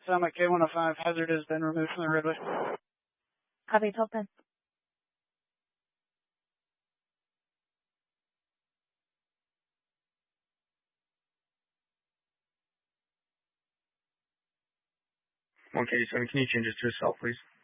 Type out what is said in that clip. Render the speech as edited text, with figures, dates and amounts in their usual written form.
Summit K105, hazard has been removed from the roadway. Copy, 1210. Okay, so can you change it to yourself, please?